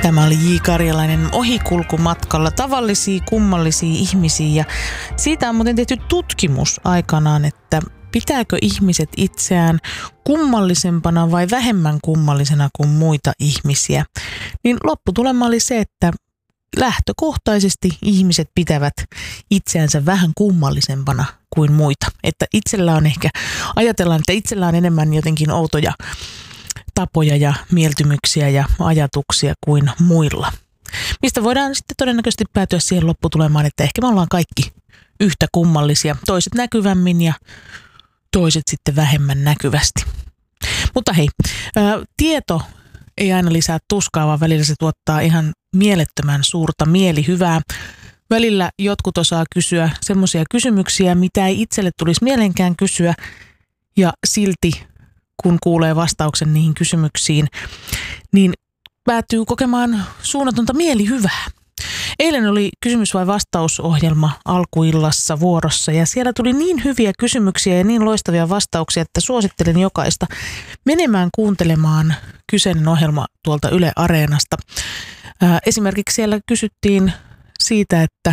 Tämä oli J. Karjalainen Ohikulkumatkalla, tavallisia kummallisia ihmisiä, ja siitä on muuten tehty tutkimus aikanaan, että pitääkö ihmiset itseään kummallisempana vai vähemmän kummallisena kuin muita ihmisiä. Niin lopputulema oli se, että lähtökohtaisesti ihmiset pitävät itseänsä vähän kummallisempana kuin muita. Että ajatellaan, että itsellä on enemmän jotenkin outoja tapoja ja mieltymyksiä ja ajatuksia kuin muilla. Mistä voidaan sitten todennäköisesti päätyä siihen lopputulemaan, että ehkä me ollaan kaikki yhtä kummallisia. Toiset näkyvämmin ja toiset sitten vähemmän näkyvästi. Mutta hei, tieto ei aina lisää tuskaa, vaan välillä se tuottaa ihan mielettömän suurta mielihyvää. Välillä jotkut osaa kysyä semmoisia kysymyksiä, mitä ei itselle tulisi mielenkään kysyä, ja silti kun kuulee vastauksen niihin kysymyksiin, niin päätyy kokemaan suunnatonta mielihyvää. Eilen oli kysymys- vai vastausohjelma alkuillassa vuorossa, ja siellä tuli niin hyviä kysymyksiä ja niin loistavia vastauksia, että suosittelen jokaista menemään kuuntelemaan kyseinen ohjelma tuolta Yle Areenasta. Esimerkiksi siellä kysyttiin siitä, että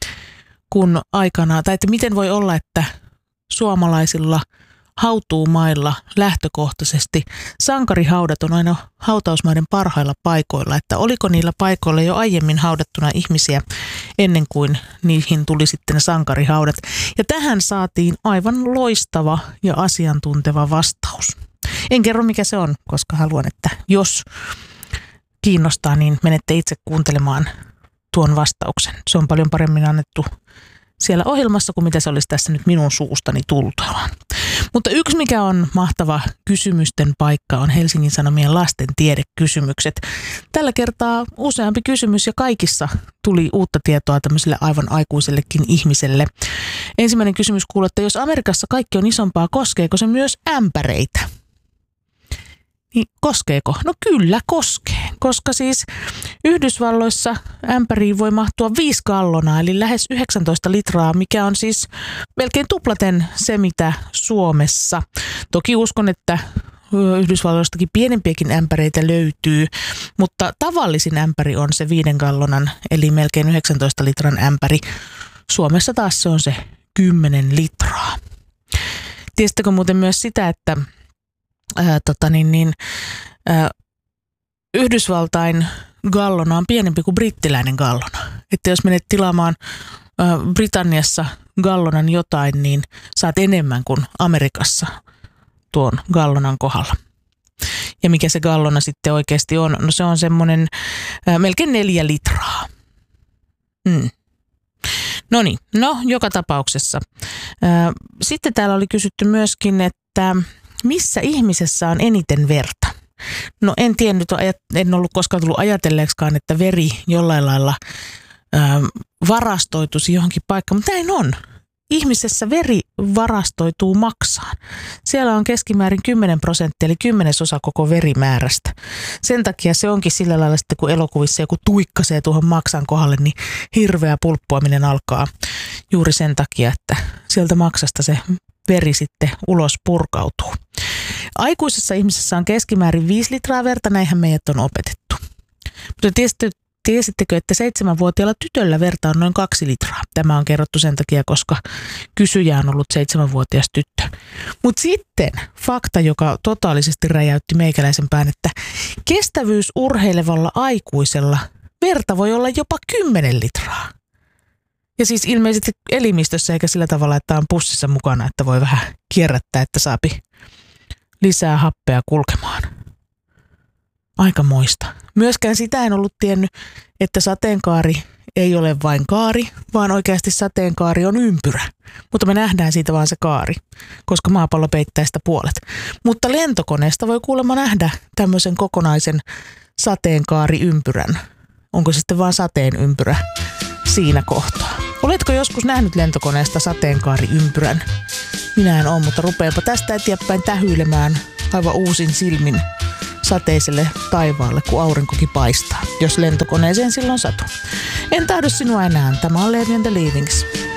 että miten voi olla, että suomalaisilla hautuumailla lähtökohtaisesti sankarihaudat on aina hautausmaiden parhailla paikoilla, että oliko niillä paikoilla jo aiemmin haudattuna ihmisiä ennen kuin niihin tuli sitten ne sankarihaudat. Ja tähän saatiin aivan loistava ja asiantunteva vastaus. En kerro mikä se on, koska haluan, että jos kiinnostaa, niin menette itse kuuntelemaan tuon vastauksen. Se on paljon paremmin annettu siellä ohjelmassa kuin mitä se olisi tässä nyt minun suustani tultavaan. Mutta yksi mikä on mahtava kysymysten paikka on Helsingin Sanomien lasten tiedekysymykset. Tällä kertaa useampi kysymys ja kaikissa tuli uutta tietoa tämmöiselle aivan aikuisellekin ihmiselle. Ensimmäinen kysymys kuuluu, että jos Amerikassa kaikki on isompaa, koskeeko se myös ämpäreitä? Niin koskeeko? No kyllä koskee, koska siis Yhdysvalloissa ämpäriin voi mahtua 5 gallonaa, eli lähes 19 litraa, mikä on siis melkein tuplaten se, mitä Suomessa. Toki uskon, että Yhdysvalloistakin pienempiäkin ämpäreitä löytyy, mutta tavallisin ämpäri on se 5 gallonan, eli melkein 19 litran ämpäri. Suomessa taas se on se 10 litraa. Tiesittekö muuten myös sitä, että Yhdysvaltain gallona on pienempi kuin brittiläinen gallona. Että jos menet tilaamaan Britanniassa gallonan jotain, niin saat enemmän kuin Amerikassa tuon gallonan kohdalla. Ja mikä se gallona sitten oikeasti on? No se on semmoinen melkein 4 litraa. Joka tapauksessa. Sitten täällä oli kysytty myöskin, että missä ihmisessä on eniten verta? No en ollut koskaan tullut ajatelleeksikaan, että veri jollain lailla varastoituisi johonkin paikkaan, mutta näin on. Ihmisessä veri varastoituu maksaan. Siellä on keskimäärin 10%, eli 10% koko verimäärästä. Sen takia se onkin sillä lailla sitten, kun elokuvissa joku tuikkasee tuohon maksan kohdalle, niin hirveä pulppuaminen alkaa juuri sen takia, että sieltä maksasta se veri sitten ulos purkautuu. Aikuisessa ihmisessä on keskimäärin 5 litraa verta, näinhän meidät on opetettu. Mutta tiesittekö, että 7-vuotiaalla tytöllä verta on noin 2 litraa? Tämä on kerrottu sen takia, koska kysyjä on ollut 7-vuotias tyttö. Mutta sitten fakta, joka totaalisesti räjäytti meikäläisen pään, että kestävyysurheilevalla aikuisella verta voi olla jopa 10 litraa. Ja siis ilmeisesti elimistössä eikä sillä tavalla, että on pussissa mukana, että voi vähän kierrättää, että saapi lisää happea kulkemaan. Aikamoista. Myöskään sitä en ollut tiennyt, että sateenkaari ei ole vain kaari, vaan oikeasti sateenkaari on ympyrä. Mutta me nähdään siitä vaan se kaari, koska maapallo peittää sitä puolet. Mutta lentokoneesta voi kuulemma nähdä tämmöisen kokonaisen sateenkaariympyrän. Onko se sitten vaan sateenympyrä siinä kohtaa? Oletko joskus nähnyt lentokoneesta sateenkaariympyrän? Minä en ole, mutta rupeanpa tästä eteenpäin tähyilemään aivan uusin silmin sateiselle taivaalle, kun aurinkokin paistaa, jos lentokoneeseen silloin satuu. En tahdo sinua enää. Tämä on Leevi and the Leavings.